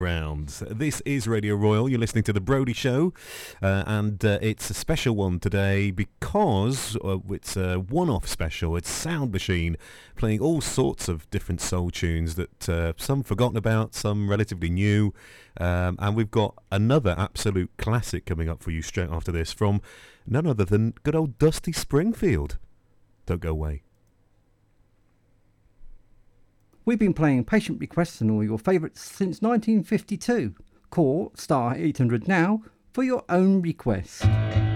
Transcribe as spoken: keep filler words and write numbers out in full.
Round. This is Radio Royal. You're listening to The Brodie Show, uh, and uh, it's a special one today because uh, it's a one-off special. It's Sound Machine playing all sorts of different soul tunes that uh, some forgotten about, some relatively new, um, and we've got another absolute classic coming up for you straight after this from none other than good old Dusty Springfield. Don't go away. We've been playing patient requests and all your favourites since nineteen fifty-two. Call star eight hundred now for your own request.